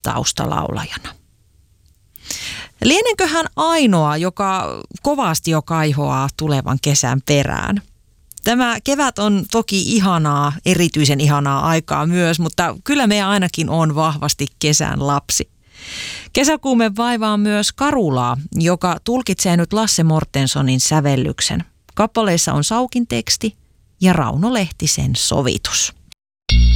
taustalaulajana. Lienenköhän ainoa, joka kovasti jo kaihoaa tulevan kesän perään. Tämä kevät on toki ihanaa, erityisen ihanaa aikaa myös, mutta kyllä me ainakin on vahvasti kesän lapsi. Kesäkuume vaivaa myös Karulaa, joka tulkitsee nyt Lasse Mortensonin sävellyksen. Kappaleissa on Saukin teksti ja Rauno Lehtisen sovitus.